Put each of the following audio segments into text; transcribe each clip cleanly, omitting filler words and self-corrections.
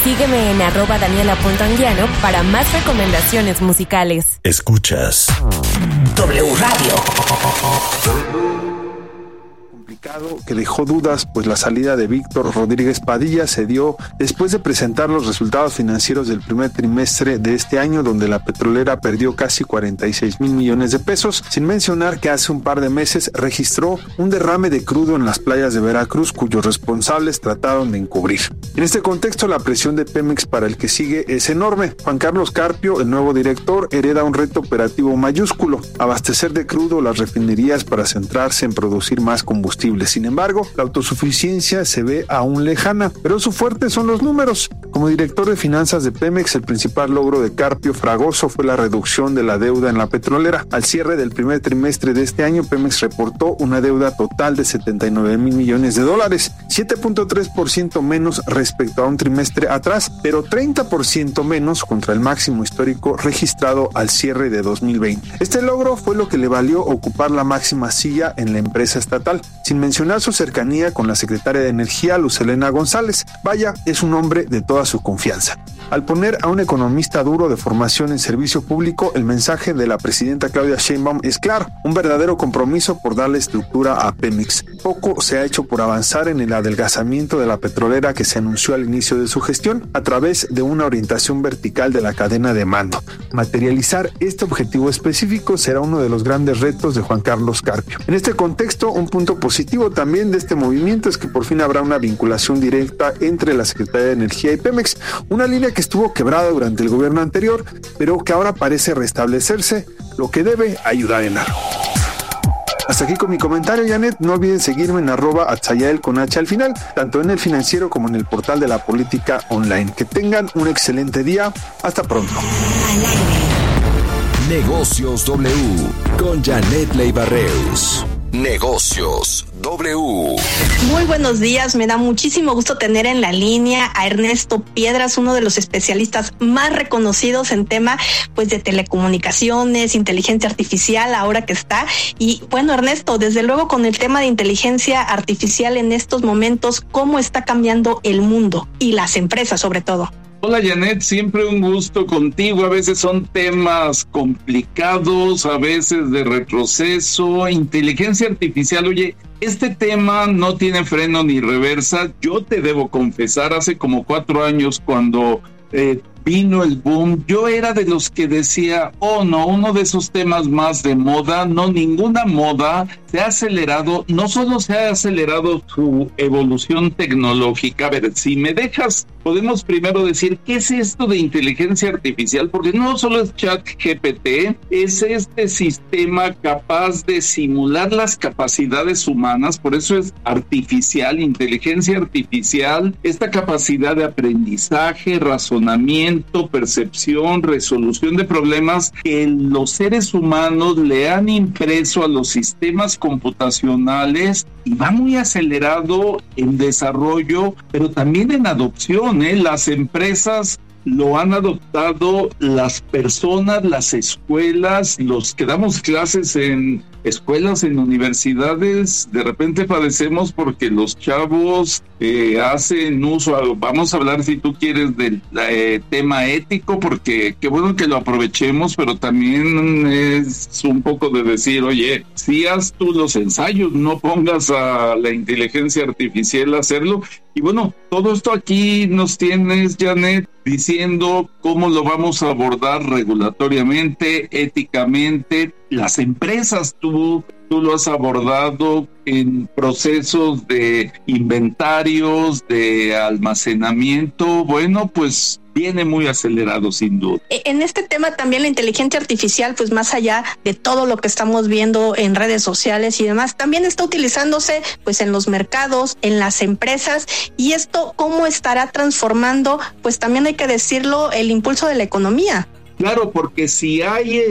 Sígueme en @Daniela.Anguiano para más recomendaciones musicales. Escuchas W Radio. Que dejó dudas, pues la salida de Víctor Rodríguez Padilla se dio después de presentar los resultados financieros del primer trimestre de este año, donde la petrolera perdió casi 46,000 millones de pesos, sin mencionar que hace un par de meses registró un derrame de crudo en las playas de Veracruz, cuyos responsables trataron de encubrir. En este contexto, la presión de Pemex para el que sigue es enorme. Juan Carlos Carpio, el nuevo director, hereda un reto operativo mayúsculo: abastecer de crudo las refinerías para centrarse en producir más combustible. Sin embargo, la autosuficiencia se ve aún lejana, pero su fuerte son los números. Como director de finanzas de Pemex, el principal logro de Carpio Fragoso fue la reducción de la deuda en la petrolera. Al cierre del primer trimestre de este año, Pemex reportó una deuda total de 79,000 millones de dólares, 7.3% menos respecto a un trimestre atrás, pero 30% menos contra el máximo histórico registrado al cierre de 2020. Este logro fue lo que le valió ocupar la máxima silla en la empresa estatal, sin mencionar su cercanía con la secretaria de Energía, Luz Helena González. Vaya, es un hombre de toda su confianza. Al poner a un economista duro de formación en servicio público, el mensaje de la presidenta Claudia Sheinbaum es claro: un verdadero compromiso por darle estructura a Pemex. Poco se ha hecho por avanzar en el adelgazamiento de la petrolera que se anunció al inicio de su gestión a través de una orientación vertical de la cadena de mando. Materializar este objetivo específico será uno de los grandes retos de Juan Carlos Carpio. En este contexto, un punto positivo también de este movimiento es que por fin habrá una vinculación directa entre la Secretaría de Energía y Pemex, una línea que estuvo quebrada durante el gobierno anterior, pero que ahora parece restablecerse, lo que debe ayudar en algo. Hasta aquí con mi comentario, Janet. No olviden seguirme en @Atzayael con H al final, tanto en El Financiero como en el portal de la política online. Que tengan un excelente día. Hasta pronto. Negocios W con Janet Leiva-Reus. Negocios W. Muy buenos días, me da muchísimo gusto tener en la línea a Ernesto Piedras, uno de los especialistas más reconocidos en tema pues de telecomunicaciones, inteligencia artificial, ahora que está. Y bueno, Ernesto, desde luego con el tema de inteligencia artificial en estos momentos, ¿cómo está cambiando el mundo y las empresas sobre todo? Hola Janet, siempre un gusto contigo. A veces son temas complicados, a veces de retroceso, inteligencia artificial. Oye, este tema no tiene freno ni reversa. Yo te debo confesar, hace como 4 años cuando vino el boom, yo era de los que decía, oh no, uno de esos temas más de moda. No, ninguna moda se ha acelerado, no solo se ha acelerado su evolución tecnológica. A ver, si me dejas, podemos primero decir, ¿qué es esto de inteligencia artificial? Porque no solo es ChatGPT, es este sistema capaz de simular las capacidades humanas, por eso es artificial, inteligencia artificial, esta capacidad de aprendizaje, razonamiento, percepción, resolución de problemas que los seres humanos le han impreso a los sistemas computacionales, y va muy acelerado en desarrollo, pero también en adopción, Las empresas lo han adoptado, las personas, las escuelas, los que damos clases en escuelas, en universidades, de repente padecemos porque los chavos hacen uso, vamos a hablar si tú quieres del tema ético, porque qué bueno que lo aprovechemos, pero también es un poco de decir, oye, si haz tú los ensayos, no pongas a la inteligencia artificial a hacerlo. Y bueno, todo esto aquí nos tienes, Janet, diciendo cómo lo vamos a abordar regulatoriamente, éticamente. Las empresas, tú lo has abordado en procesos de inventarios, de almacenamiento. Bueno, pues viene muy acelerado sin duda. En este tema también la inteligencia artificial, pues más allá de todo lo que estamos viendo en redes sociales y demás, también está utilizándose pues en los mercados, en las empresas, y esto cómo estará transformando, pues también hay que decirlo, el impulso de la economía. Claro, porque si hay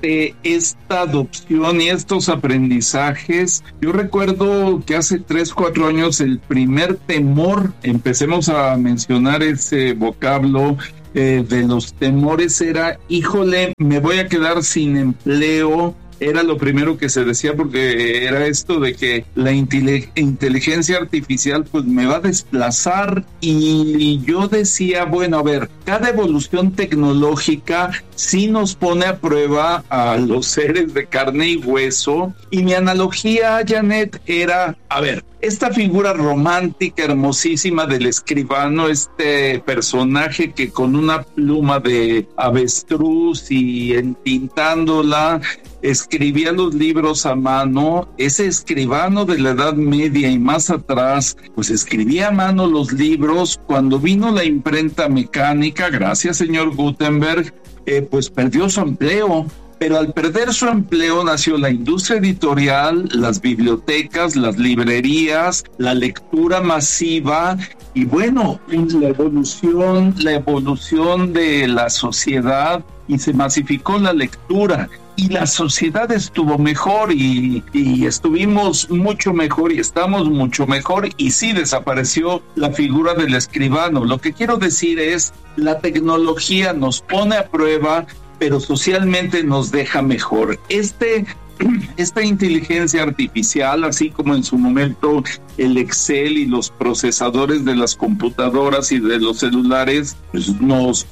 esta adopción y estos aprendizajes, yo recuerdo que hace 3-4 años el primer temor, empecemos a mencionar ese vocablo de los temores, era, híjole, me voy a quedar sin empleo, era lo primero que se decía, porque era esto de que la inteligencia artificial pues me va a desplazar, y yo decía, bueno, a ver, cada evolución tecnológica sí nos pone a prueba a los seres de carne y hueso, y mi analogía, Janet, era, a ver, esta figura romántica, hermosísima del escribano, este personaje que con una pluma de avestruz y entintándola escribía los libros a mano, ese escribano de la Edad Media y más atrás, pues escribía a mano los libros. Cuando vino la imprenta mecánica, gracias señor Gutenberg, pues perdió su empleo. Pero al perder su empleo nació la industria editorial, las bibliotecas, las librerías, la lectura masiva y bueno, la evolución de la sociedad, y se masificó la lectura. Y la sociedad estuvo mejor y estuvimos mucho mejor y estamos mucho mejor, y sí desapareció la figura del escribano. Lo que quiero decir es, la tecnología nos pone a prueba, pero socialmente nos deja mejor. Esta inteligencia artificial, así como en su momento el Excel y los procesadores de las computadoras y de los celulares, pues nos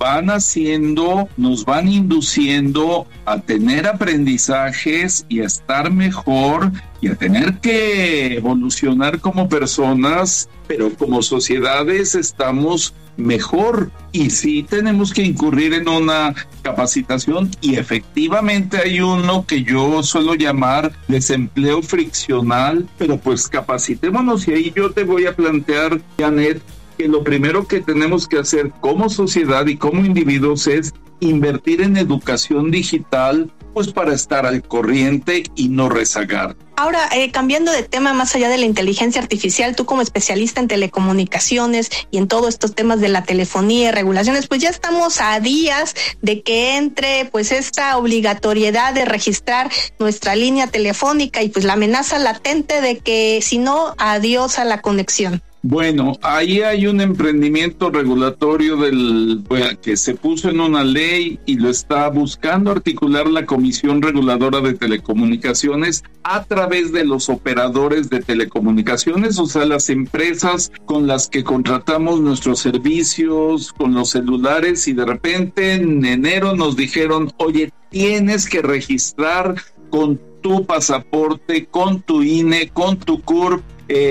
van induciendo a tener aprendizajes y a estar mejor y a tener que evolucionar como personas, pero como sociedades estamos mejor, y sí tenemos que incurrir en una capacitación, y efectivamente hay uno que yo suelo llamar desempleo friccional, pero pues capacitémonos, y ahí yo te voy a plantear, Janet, que lo primero que tenemos que hacer como sociedad y como individuos es invertir en educación digital, pues para estar al corriente y no rezagar. Ahora, cambiando de tema, más allá de la inteligencia artificial, tú como especialista en telecomunicaciones y en todos estos temas de la telefonía y regulaciones, pues ya estamos a días de que entre pues esta obligatoriedad de registrar nuestra línea telefónica y pues la amenaza latente de que si no, adiós a la conexión. Bueno, ahí hay un emprendimiento regulatorio que se puso en una ley y lo está buscando articular la Comisión Reguladora de Telecomunicaciones a través de los operadores de telecomunicaciones, o sea, las empresas con las que contratamos nuestros servicios, con los celulares, y de repente en enero nos dijeron, oye, tienes que registrar con tu pasaporte, con tu INE, con tu CURP,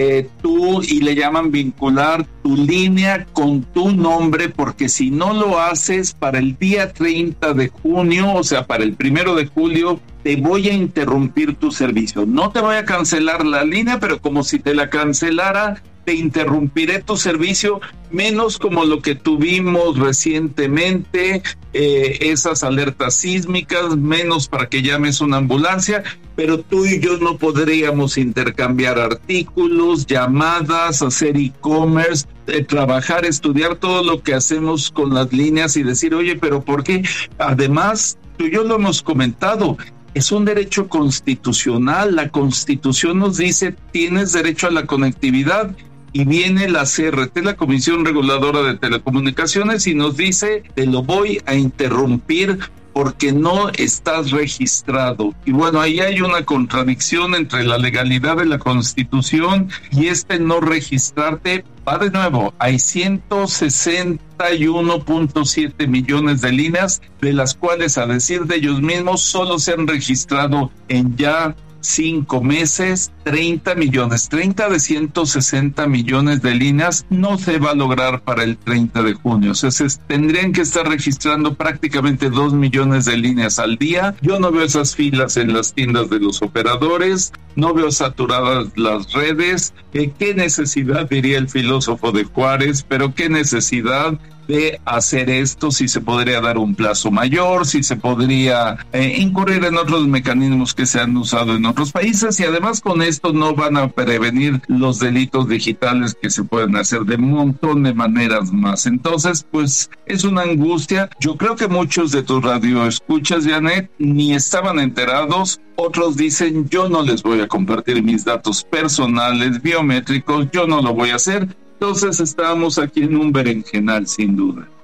y le llaman vincular tu línea con tu nombre, porque si no lo haces para el día 30 de junio, o sea, para el 1 de julio, te voy a interrumpir tu servicio. No te voy a cancelar la línea, pero como si te la cancelara, te interrumpiré tu servicio, menos como lo que tuvimos recientemente, esas alertas sísmicas, menos para que llames una ambulancia, pero tú y yo no podríamos intercambiar artículos, llamadas, hacer e-commerce, trabajar, estudiar todo lo que hacemos con las líneas y decir, oye, pero ¿por qué? Además, tú y yo lo hemos comentado, es un derecho constitucional. La Constitución nos dice, tienes derecho a la conectividad, y viene la CRT, la Comisión Reguladora de Telecomunicaciones, y nos dice, te lo voy a interrumpir porque no estás registrado. Y bueno, ahí hay una contradicción entre la legalidad de la Constitución y no registrarte. Va de nuevo, hay 161.7 millones de líneas, de las cuales, a decir de ellos mismos, solo se han registrado en ya 5 meses, 30 millones. 30 de 160 millones de líneas no se va a lograr para el 30 de junio. O sea, tendrían que estar registrando prácticamente 2 millones de líneas al día. Yo no veo esas filas en las tiendas de los operadores, no veo saturadas las redes. ¿Qué necesidad, diría el filósofo de Juárez, pero qué necesidad de hacer esto? Si se podría dar un plazo mayor, si se podría incurrir en otros mecanismos que se han usado en otros países, y además con esto no van a prevenir los delitos digitales que se pueden hacer de un montón de maneras más. Entonces, pues es una angustia. Yo creo que muchos de tus radioescuchas, Janet, ni estaban enterados. Otros dicen, yo no les voy a compartir mis datos personales, biométricos, yo no lo voy a hacer. Entonces estábamos aquí en un berenjenal, sin duda.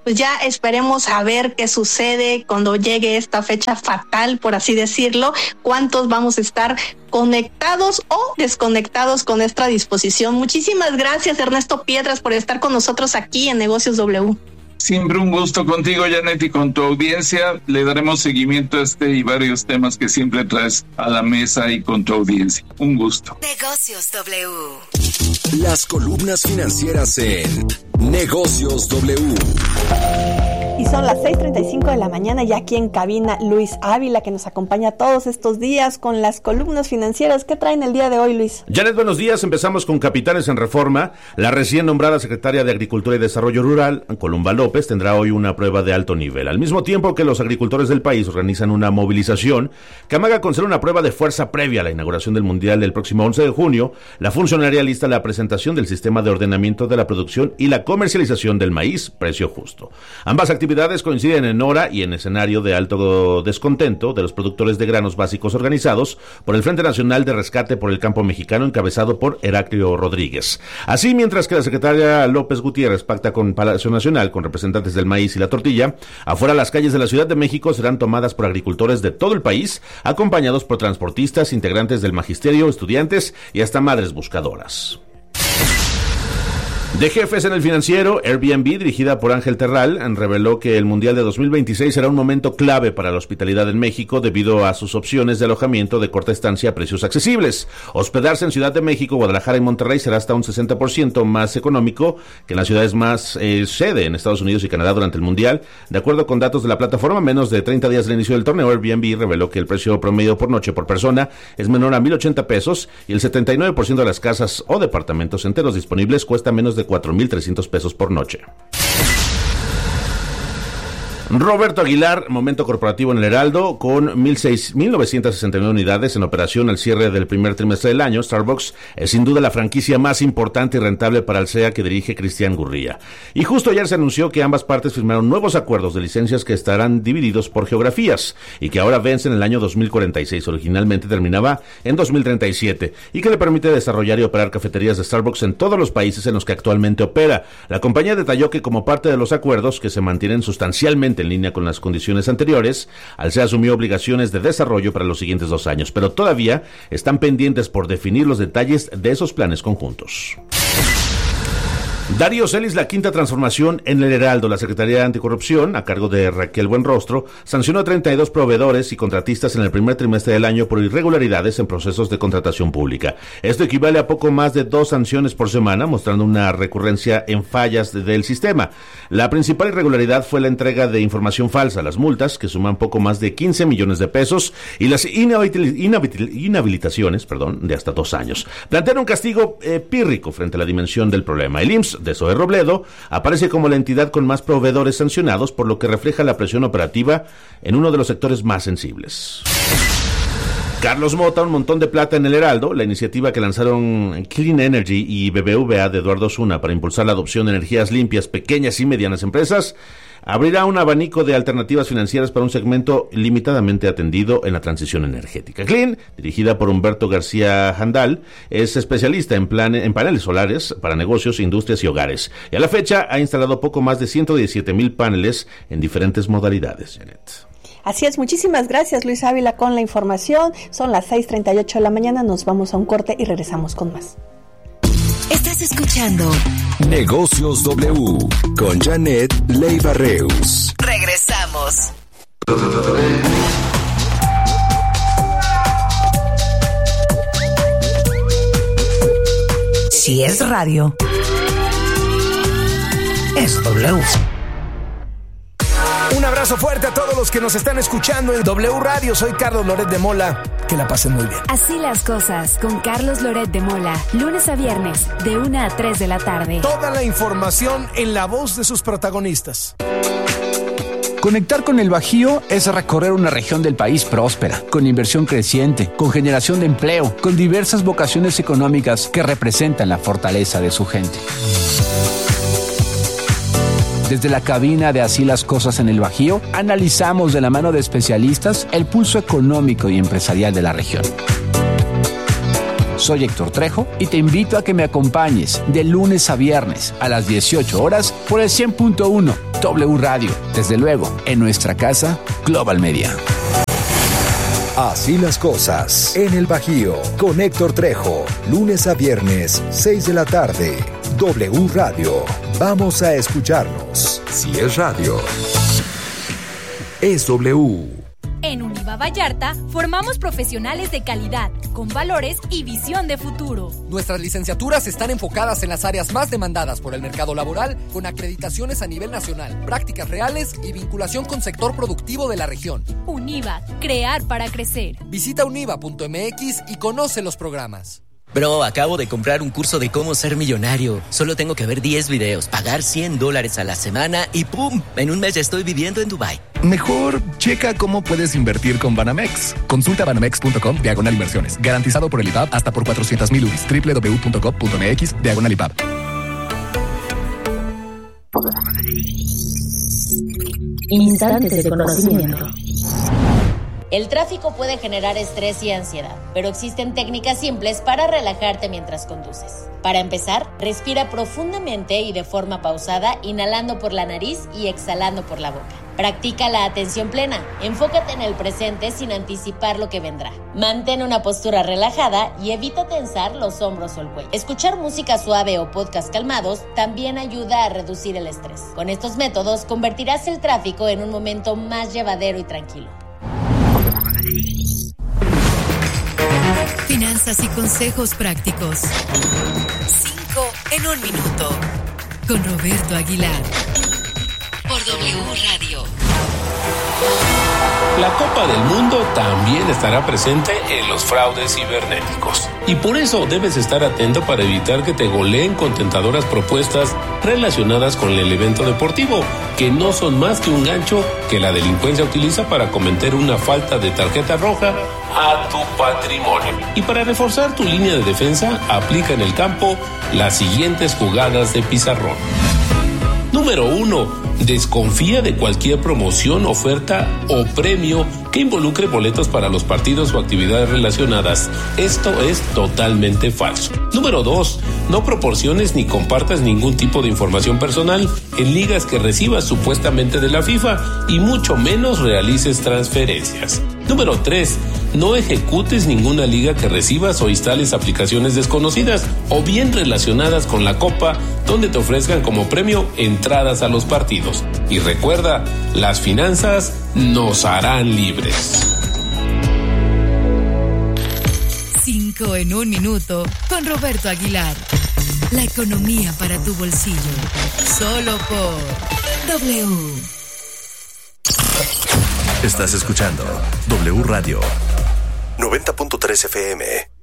pues ya esperemos a ver qué sucede cuando llegue esta fecha fatal, por así decirlo, cuántos vamos a estar conectados o desconectados con esta disposición. Muchísimas gracias, Ernesto Piedras, por estar con nosotros aquí en Negocios W. Siempre un gusto contigo, Janet, y con tu audiencia. Le daremos seguimiento a este y varios temas que siempre traes a la mesa y con tu audiencia. Un gusto. Negocios W. Las columnas financieras en Negocios W. Y son las 6:35 de la mañana y aquí en cabina Luis Ávila, que nos acompaña todos estos días con las columnas financieras. ¿Qué traen el día de hoy, Luis? Janet, buenos días. Empezamos con Capitales en Reforma. La recién nombrada secretaria de Agricultura y Desarrollo Rural, Columba López, tendrá hoy una prueba de alto nivel, al mismo tiempo que los agricultores del país organizan una movilización que amaga con ser una prueba de fuerza previa a la inauguración del Mundial del próximo 11 de junio. La funcionaria lista la presentación del sistema de ordenamiento de la producción y la comercialización del maíz, precio justo. Ambas actividades coinciden en hora y en escenario de alto descontento de los productores de granos básicos organizados por el Frente Nacional de Rescate por el Campo Mexicano, encabezado por Heraclio Rodríguez. Así, mientras que la secretaria López Gutiérrez pacta con Palacio Nacional con representantes del maíz y la tortilla, afuera las calles de la Ciudad de México serán tomadas por agricultores de todo el país, acompañados por transportistas, integrantes del magisterio, estudiantes y hasta madres buscadoras. De jefes en el financiero, Airbnb, dirigida por Ángel Terral, reveló que el Mundial de 2026 será un momento clave para la hospitalidad en México debido a sus opciones de alojamiento de corta estancia a precios accesibles. Hospedarse en Ciudad de México, Guadalajara y Monterrey será hasta un 60% más económico que en las ciudades más sede en Estados Unidos y Canadá durante el Mundial. De acuerdo con datos de la plataforma, menos de 30 días del inicio del torneo, Airbnb reveló que el precio promedio por noche por persona es menor a 1,080 pesos y el 79% de las casas o departamentos enteros disponibles cuesta menos de 4,300 pesos por noche. Roberto Aguilar, momento corporativo en el Heraldo, con 1,969 unidades en operación al cierre del primer trimestre del año. Starbucks es sin duda la franquicia más importante y rentable para el SEA que dirige Cristian Gurría. Y justo ayer se anunció que ambas partes firmaron nuevos acuerdos de licencias que estarán divididos por geografías y que ahora vencen en el año 2046. Originalmente terminaba en 2037 y que le permite desarrollar y operar cafeterías de Starbucks en todos los países en los que actualmente opera. La compañía detalló que como parte de los acuerdos que se mantienen sustancialmente en línea con las condiciones anteriores, Alsea asumió obligaciones de desarrollo para los siguientes 2 años, pero todavía están pendientes por definir los detalles de esos planes conjuntos. Darío Celis, la quinta transformación en el Heraldo. La Secretaría de Anticorrupción, a cargo de Raquel Buenrostro, sancionó a 32 proveedores y contratistas en el primer trimestre del año por irregularidades en procesos de contratación pública. Esto equivale a poco más de 2 sanciones por semana, mostrando una recurrencia en fallas del sistema. La principal irregularidad fue la entrega de información falsa, las multas, que suman poco más de 15 millones de pesos, y las inhabilitaciones, de hasta 2 años. Plantean un castigo pírrico frente a la dimensión del problema. El IMSS de Zoe Robledo aparece como la entidad con más proveedores sancionados, por lo que refleja la presión operativa en uno de los sectores más sensibles. Carlos Mota, un montón de plata en el Heraldo. La iniciativa que lanzaron Clean Energy y BBVA de Eduardo Osuna para impulsar la adopción de energías limpias, pequeñas y medianas empresas, abrirá un abanico de alternativas financieras para un segmento limitadamente atendido en la transición energética. Clean, dirigida por Humberto García Handal, es especialista en paneles solares para negocios, industrias y hogares. Y a la fecha ha instalado poco más de 117,000 paneles en diferentes modalidades. Janet. Así es, muchísimas gracias Luis Ávila con la información. Son las 6:38 de la mañana, nos vamos a un corte y regresamos con más. Estás escuchando Negocios W con Janet Leiva Reus. Regresamos. Si es radio, es W. Un abrazo fuerte a todos los que nos están escuchando en W Radio. Soy Carlos Loret de Mola. Que la pasen muy bien. Así las cosas con Carlos Loret de Mola. Lunes a viernes, de 1 a 3 de la tarde. Toda la información en la voz de sus protagonistas. Conectar con el Bajío es recorrer una región del país próspera, con inversión creciente, con generación de empleo, con diversas vocaciones económicas que representan la fortaleza de su gente. Desde la cabina de Así las Cosas en el Bajío, analizamos de la mano de especialistas el pulso económico y empresarial de la región. Soy Héctor Trejo y te invito a que me acompañes de lunes a viernes a las 18 horas por el 100.1 W Radio. Desde luego, en nuestra casa, Global Media. Así las cosas en el Bajío con Héctor Trejo, lunes a viernes, 6 de la tarde. W Radio. Vamos a escucharnos. Si es radio, es W. En Univa Vallarta formamos profesionales de calidad, con valores y visión de futuro. Nuestras licenciaturas están enfocadas en las áreas más demandadas por el mercado laboral, con acreditaciones a nivel nacional, prácticas reales y vinculación con sector productivo de la región. Univa, crear para crecer. Visita univa.mx y conoce los programas. Bro, acabo de comprar un curso de cómo ser millonario. Solo tengo que ver 10 videos, pagar $100 a la semana y ¡pum! En un mes ya estoy viviendo en Dubái. Mejor checa cómo puedes invertir con Banamex. Consulta banamex.com/inversiones. Garantizado por el IPAB hasta por 400,000 UDIs. www.gov.mx/IPAB. Instantes de conocimiento. El tráfico puede generar estrés y ansiedad, pero existen técnicas simples para relajarte mientras conduces. Para empezar, respira profundamente y de forma pausada, inhalando por la nariz y exhalando por la boca. Practica la atención plena. Enfócate en el presente sin anticipar lo que vendrá. Mantén una postura relajada y evita tensar los hombros o el cuello. Escuchar música suave o podcast calmados también ayuda a reducir el estrés. Con estos métodos convertirás el tráfico en un momento más llevadero y tranquilo. Finanzas y consejos prácticos. 5 en 1 minuto. Con Roberto Aguilar. Por W Radio. La Copa del Mundo también estará presente en los fraudes cibernéticos. Y por eso debes estar atento para evitar que te goleen con tentadoras propuestas relacionadas con el evento deportivo, que no son más que un gancho que la delincuencia utiliza para cometer una falta de tarjeta roja a tu patrimonio. Y para reforzar tu línea de defensa, aplica en el campo las siguientes jugadas de pizarrón. Número 1. Desconfía de cualquier promoción, oferta o premio que involucre boletos para los partidos o actividades relacionadas. Esto es totalmente falso. Número 2. No proporciones ni compartas ningún tipo de información personal en ligas que recibas supuestamente de la FIFA y mucho menos realices transferencias. Número 3. No ejecutes ninguna liga que recibas o instales aplicaciones desconocidas o bien relacionadas con la Copa donde te ofrezcan como premio entradas a los partidos. Y recuerda, las finanzas nos harán libres. 5 en 1 minuto con Roberto Aguilar. La economía para tu bolsillo. Solo por W. Estás escuchando W Radio 90.3 FM.